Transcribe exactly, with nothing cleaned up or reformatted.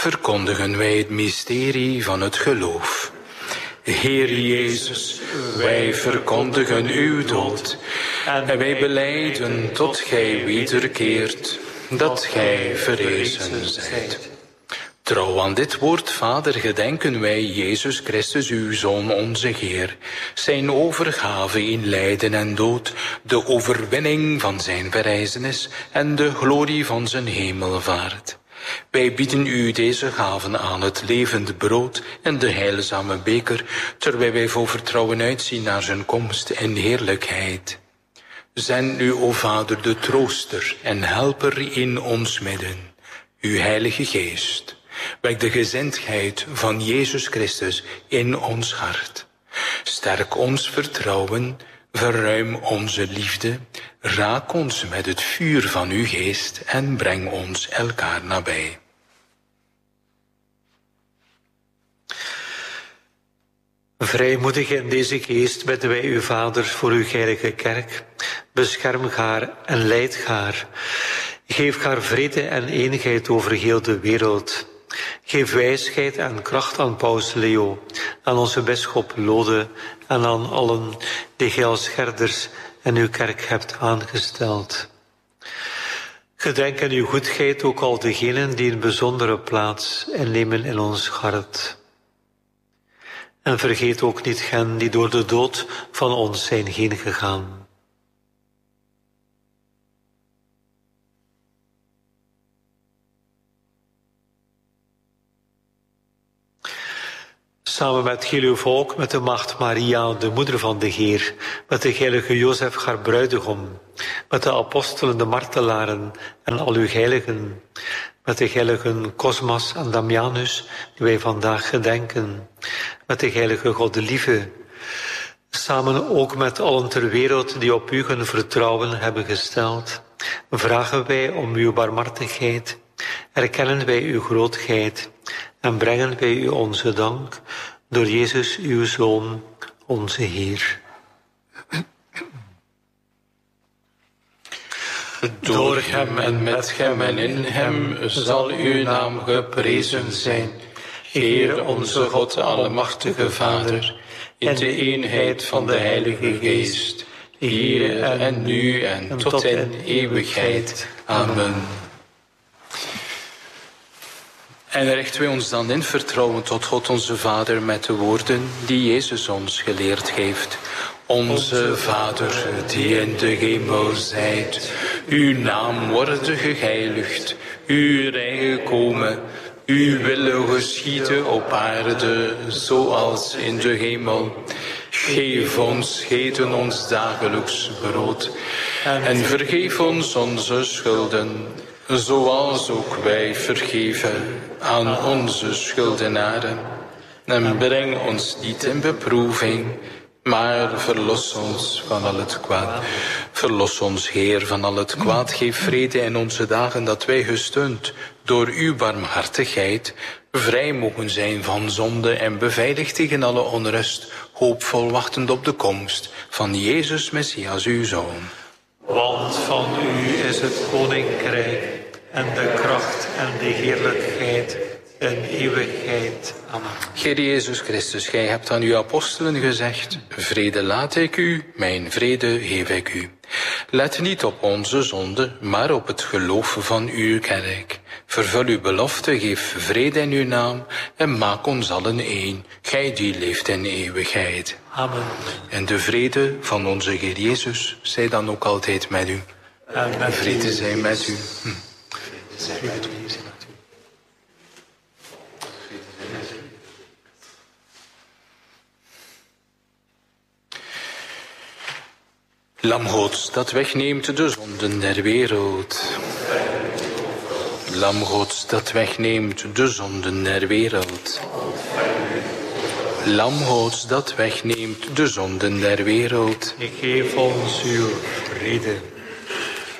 verkondigen wij het mysterie van het geloof. Heer Jezus, wij verkondigen uw dood en wij belijden tot gij wederkeert, dat gij verrezen zijt. Trouw aan dit woord, Vader, gedenken wij Jezus Christus, uw Zoon, onze Heer, zijn overgave in lijden en dood, de overwinning van zijn verrijzenis en de glorie van zijn hemelvaart. Wij bieden u deze gaven aan, het levende brood en de heilzame beker, terwijl wij vol vertrouwen uitzien naar zijn komst en heerlijkheid. Zend nu, o Vader, de trooster en helper in ons midden, uw Heilige Geest. Wek de gezindheid van Jezus Christus in ons hart. Sterk ons vertrouwen, verruim onze liefde, raak ons met het vuur van uw geest en breng ons elkaar nabij. Vrijmoedig in deze geest bidden wij uw Vader voor uw heilige kerk. Bescherm haar en leid haar. Geef haar vrede en eenigheid over heel de wereld. Geef wijsheid en kracht aan Paus Leo, aan onze bisschop Lode en aan allen die gij als herders en uw kerk hebt aangesteld. Gedenk aan uw goedheid ook al degenen die een bijzondere plaats innemen in ons hart. En vergeet ook niet hen die door de dood van ons zijn heen gegaan. Samen met heel uw volk, met de maagd Maria, de moeder van de Heer, met de heilige Jozef, haar bruidegom, met de apostelen, de martelaren en al uw heiligen, met de heiligen Cosmas en Damianus, die wij vandaag gedenken, met de heilige Godelieve, samen ook met allen ter wereld die op u hun vertrouwen hebben gesteld, vragen wij om uw barmhartigheid, erkennen wij uw grootheid en brengen wij u onze dank door Jezus, uw Zoon, onze Heer. Door hem en met hem en in hem zal uw naam geprezen zijn. Heer onze God, allemachtige Vader, in de eenheid van de Heilige Geest, hier en nu en tot in eeuwigheid. Amen. En richten wij ons dan in vertrouwen tot God onze Vader met de woorden die Jezus ons geleerd heeft. Onze Vader, die in de hemel zijt, uw naam worden geheiligd, uw rijk komen, uw wil geschieden op aarde, zoals in de hemel. Geef ons heden ons dagelijks brood en vergeef ons onze schulden, zoals ook wij vergeven aan onze schuldenaren. En breng ons niet in beproeving, maar verlos ons van al het kwaad. Verlos ons, Heer, van al het kwaad. Geef vrede in onze dagen, dat wij gesteund door uw barmhartigheid vrij mogen zijn van zonde en beveiligd tegen alle onrust, hoopvol wachtend op de komst van Jezus Messias, uw Zoon. Want van u is het koninkrijk en de kracht en de heerlijkheid in eeuwigheid. Amen. Heer Jezus Christus, gij hebt aan uw apostelen gezegd, vrede laat ik u, mijn vrede geef ik u. Let niet op onze zonde, maar op het geloof van uw kerk. Vervul uw belofte, geef vrede in uw naam en maak ons allen één, gij die leeft in eeuwigheid. Amen. En de vrede van onze Heer Jezus zij dan ook altijd met u. En met vrede zij met u. Hm. Vrede met u. Lam Gods, dat wegneemt de zonden der wereld. Lam Gods, dat wegneemt de zonden der wereld. Lam Gods, dat wegneemt de zonden der wereld. Ik geef ons uw vrede.